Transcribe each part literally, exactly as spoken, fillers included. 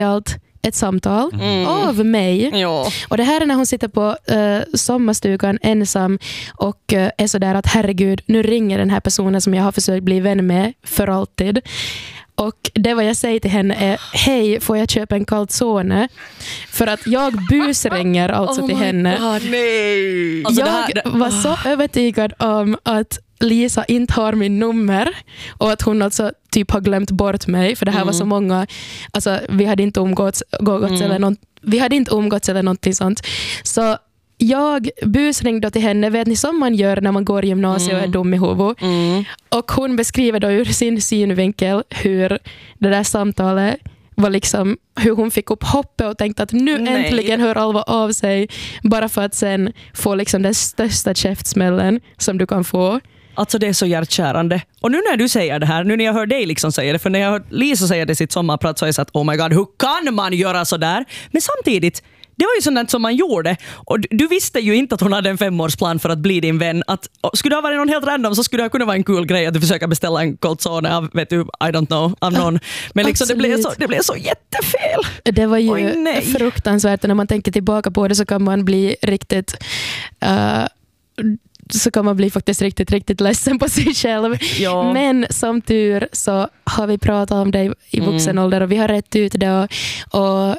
allt ett samtal mm. av mig. Jo. Och det här är när hon sitter på uh, sommarstugan ensam och uh, är sådär att herregud, nu ringer den här personen som jag har försökt bli vän med för alltid. Och det vad jag säger till henne är: hej, får jag köpa en calzone? För att jag busringer alltså oh till henne. God, nej. Alltså jag det här, det... var så övertygad om att Lisa inte har min nummer och att hon alltså typ har glömt bort mig, för det här mm. var så många, alltså vi hade inte umgåtts, umgåtts mm. eller något, vi hade inte umgåtts eller någonting sånt. Så jag busringde till henne, vet ni som man gör när man går i gymnasiet mm. och är dum i huvudet. Mm. Och hon beskriver då ur sin synvinkel hur det där samtalet var liksom, hur hon fick upp hoppet och tänkte att nu Nej. äntligen hör Alva av sig, bara för att sen få liksom den största käftsmällen som du kan få. Alltså det är så hjärtkärande. Och nu när du säger det här, nu när jag hör dig liksom säga det, för när jag hör Lisa säga det i sitt sommarprat så är det så att oh my god, hur kan man göra så där? Men samtidigt, det var ju sånt som man gjorde. Och du visste ju inte att hon hade en femårsplan för att bli din vän. Att, skulle det ha varit någon helt random så skulle det kunna vara en kul grej att du försöker beställa en calzone av, vet du, I don't know, av någon. Men liksom det blev, så, det blev så jättefel. Det var ju Oj, fruktansvärt. Och när man tänker tillbaka på det så kan man bli riktigt... Uh, så kan man bli faktiskt riktigt, riktigt ledsen på sig själv. Ja. Men som tur så har vi pratat om det i vuxen mm. ålder och vi har rätt ut det och, och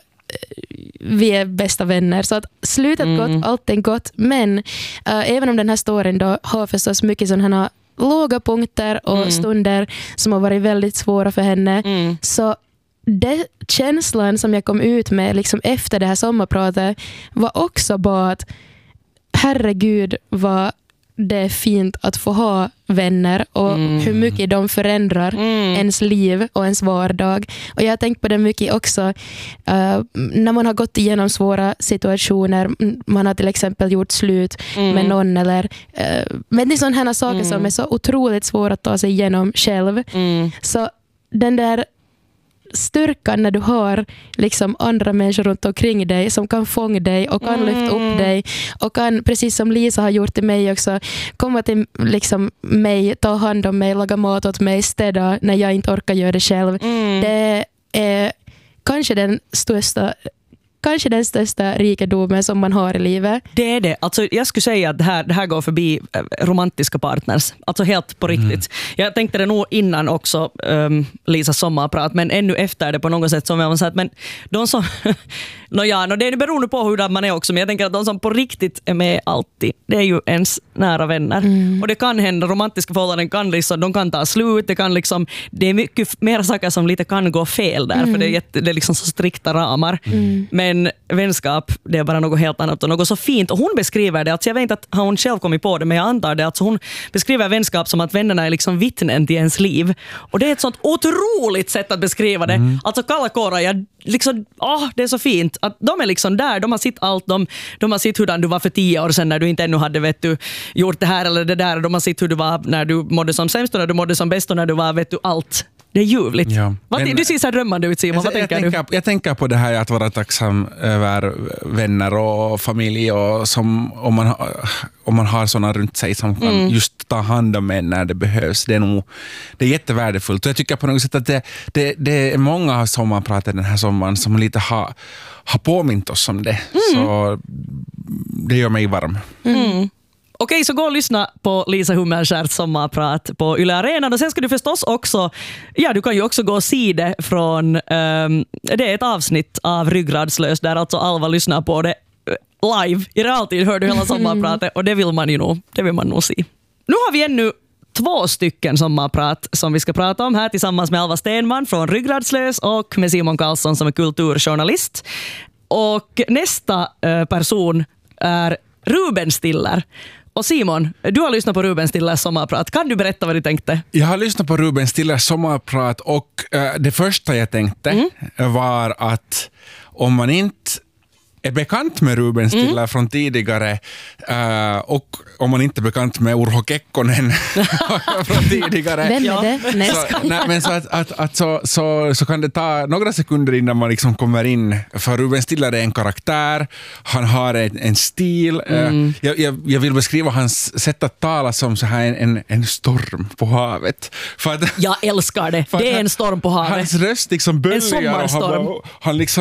vi är bästa vänner. Så att slutet mm. gott, allt är gott. Men uh, även om den här storyn då har förstås mycket sådana här låga punkter och mm. stunder som har varit väldigt svåra för henne, mm. så det känslan som jag kom ut med liksom efter det här sommarpratet var också bara att herregud vad det är fint att få ha vänner och mm. hur mycket de förändrar mm. ens liv och ens vardag. Och jag har tänkt på det mycket också uh, när man har gått igenom svåra situationer. Man har till exempel gjort slut mm. med någon eller uh, men det är sådana här saker mm. som är så otroligt svåra att ta sig igenom själv. Mm. Så den där styrkan när du har liksom andra människor runt omkring dig som kan fånga dig och kan mm. lyfta upp dig och kan, precis som Lisa har gjort till mig också, komma till liksom mig, ta hand om mig, laga mat åt mig, städa när jag inte orkar göra det själv. Mm. Det är kanske den största Kanske den största rikedomen som man har i livet. Det är det. Alltså, jag skulle säga att det här, det här går förbi romantiska partners. Alltså helt på riktigt. Mm. Jag tänkte det nog innan också um, Lisas sommarprat, men ännu efter det på något sätt som jag har sagt. Men de som... no, ja, no, det är beroende på hur man är också, men jag tänker att de som på riktigt är med alltid, det är ju ens nära vänner. Mm. Och det kan hända, romantiska förhållanden kan liksom, de kan ta slut, det kan liksom, det är mycket mer saker som lite kan gå fel där, mm. för det är, jätte, det är liksom så strikta ramar. Mm. Men Men vänskap, det är bara något helt annat och något så fint. Och hon beskriver det, alltså jag vet inte att hon själv kommit på det, men jag antar det. Alltså hon beskriver vänskap som att vännerna är liksom vittnen till ens liv. Och det är ett sånt otroligt sätt att beskriva det. Mm. Alltså kalla kårar, jag liksom, åh, det är så fint. Att de är liksom där, de har sitt allt. De, de har sitt hur du var för tio år sedan när du inte ännu hade vet du, gjort det här eller det där. De har sitt hur du var när du mådde som sämst och när du mådde som bäst och när du var vet du allt. Det är ljuvligt. Ja. Vad, men, du ser så här drömmande ut, Simon. Vad jag, tänker jag, tänker, du? jag tänker på det här att vara tacksam över vänner och familj och som, om, man, om man har sådana runt sig som kan mm. just ta hand om en när det behövs. Det är, nog, det är jättevärdefullt. Och jag tycker på något sätt att det, det, det är många som har pratat den här sommaren som lite har, har påmint oss om det. Mm. Så det gör mig varm. Mm. Okej, så gå och lyssna på Lisa Hummelskärts sommarprat på Yle Arenan. Och sen ska du förstås också, ja du kan ju också gå och se det från, um, det är ett avsnitt av Ryggradslös där alltså Alva lyssnar på det live. I realtid hör du hela sommarpratet och det vill man ju nog, det vill man nog se. Nu har vi ännu två stycken sommarprat som vi ska prata om här tillsammans med Alva Stenman från Ryggradslös och med Simon Karlsson som är kulturjournalist. Och nästa uh, person är Ruben Stiller. Och Simon, du har lyssnat på Ruben Stillers sommarprat. Kan du berätta vad du tänkte? Jag har lyssnat på Ruben Stillers sommarprat och uh, det första jag tänkte mm. var att om man inte är bekant med Ruben Stiller mm. från tidigare uh, och om man inte är bekant med Urho Kekkonen från tidigare. Vem är det? Nej, så, nej, men så, att, att, att så, så, så kan det ta några sekunder innan man liksom kommer in, för Ruben Stiller är en karaktär, han har en, en stil. Mm. Uh, jag, jag, jag vill beskriva hans sätt att tala som så här en, en, en storm på havet. För att, jag älskar det, det är en storm på havet. Hans röst liksom böljar och han, han liksom